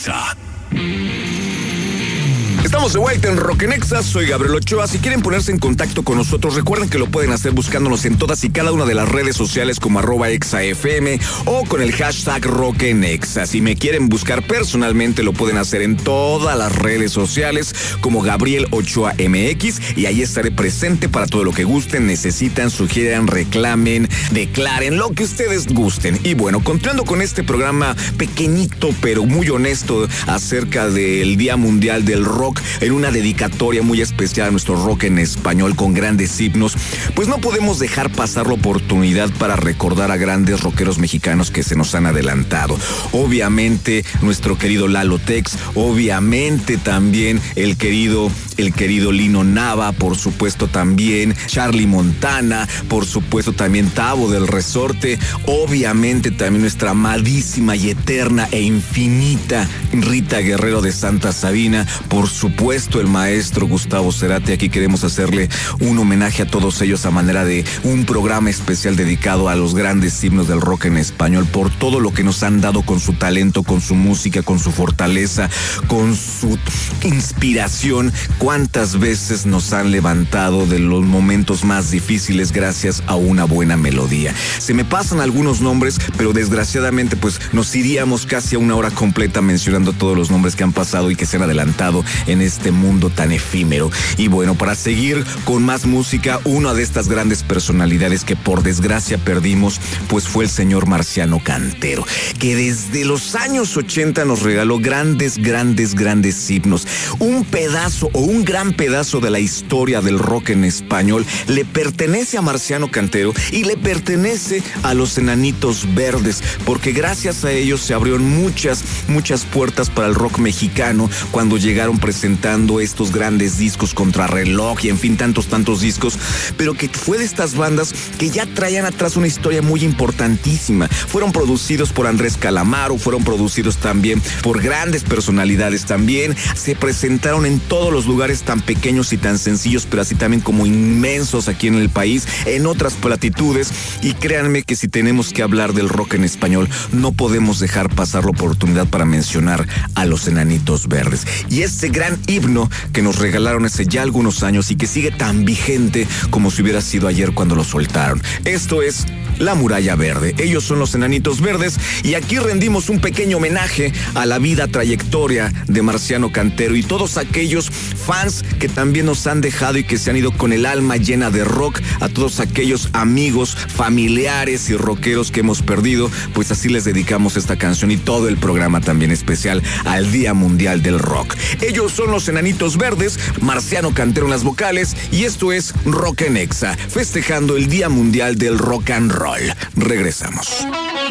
Nexa. Estamos de vuelta en Rock en Exa, soy Gabriel Ochoa. Si quieren ponerse en contacto con nosotros, recuerden que lo pueden hacer buscándonos en todas y cada una de las redes sociales como @ExaFM o con el hashtag Rock en Exa. Si me quieren buscar personalmente, lo pueden hacer en todas las redes sociales como Gabriel Ochoa MX y ahí estaré presente para todo lo que gusten, necesitan, sugieran, reclamen, declaren, lo que ustedes gusten. Y bueno, continuando con este programa pequeñito pero muy honesto acerca del Día Mundial del Rock, en una dedicatoria muy especial a nuestro rock en español con grandes himnos, pues no podemos dejar pasar la oportunidad para recordar a grandes rockeros mexicanos que se nos han adelantado. Obviamente nuestro querido Lalo Tex, obviamente también el querido Lino Nava, por supuesto también Charlie Montana, por supuesto también Tavo del Resorte, obviamente también nuestra amadísima y eterna e infinita Rita Guerrero de Santa Sabina, por supuesto el maestro Gustavo Cerati. Aquí queremos hacerle un homenaje a todos ellos a manera de un programa especial dedicado a los grandes himnos del rock en español por todo lo que nos han dado con su talento, con su música, con su fortaleza, con su inspiración. Cuántas veces nos han levantado de los momentos más difíciles gracias a una buena melodía. Se me pasan algunos nombres, pero desgraciadamente pues nos iríamos casi a una hora completa mencionando todos los nombres que han pasado y que se han adelantado en este mundo tan efímero. Y bueno, para seguir con más música, una de estas grandes personalidades que por desgracia perdimos, pues fue el señor Marciano Cantero, que desde los años 80 nos regaló grandes himnos. Un pedazo o un gran pedazo de la historia del rock en español le pertenece a Marciano Cantero y le pertenece a los Enanitos Verdes, porque gracias a ellos se abrieron muchas puertas para el rock mexicano cuando llegaron presentando estos grandes discos, Contrarreloj y en fin tantos discos, pero que fue de estas bandas que ya traían atrás una historia muy importantísima. Fueron producidos por Andrés Calamaro, fueron producidos también por grandes personalidades también, se presentaron en todos los lugares tan pequeños y tan sencillos, pero así también como inmensos aquí en el país, en otras latitudes, y créanme que si tenemos que hablar del rock en español, no podemos dejar pasar la oportunidad para mencionar a los Enanitos Verdes. Y este gran himno que nos regalaron hace ya algunos años y que sigue tan vigente como si hubiera sido ayer cuando lo soltaron. Esto es La Muralla Verde. Ellos son los Enanitos Verdes y aquí rendimos un pequeño homenaje a la vida, trayectoria de Marciano Cantero y todos aquellos fans que también nos han dejado y que se han ido con el alma llena de rock, a todos aquellos amigos, familiares y rockeros que hemos perdido, pues así les dedicamos esta canción y todo el programa también especial al Día Mundial del Rock. Ellos son los Enanitos Verdes, Marciano Cantero en las vocales y esto es Rock en Exa, festejando el Día Mundial del Rock and Roll. Regresamos.